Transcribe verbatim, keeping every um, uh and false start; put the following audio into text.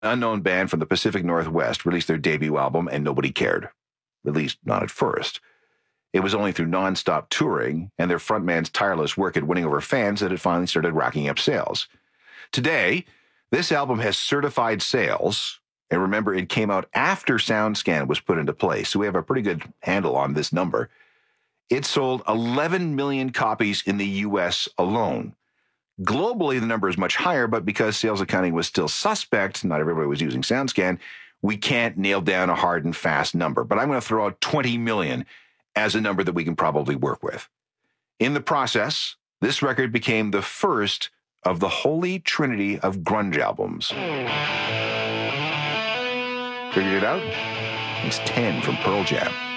unknown band from the Pacific Northwest released their debut album, and nobody cared. At least, not at first. It was only through non-stop touring and their frontman's tireless work at winning over fans that it finally started racking up sales. Today, this album has certified sales, and remember, it came out after SoundScan was put into place, so we have a pretty good handle on this number. It sold eleven million copies in the U S alone. Globally, the number is much higher, but because sales accounting was still suspect, not everybody was using SoundScan, we can't nail down a hard and fast number. But I'm going to throw out twenty million as a number that we can probably work with. In the process, this record became the first of the holy trinity of grunge albums. Figured it out? It's ten from Pearl Jam.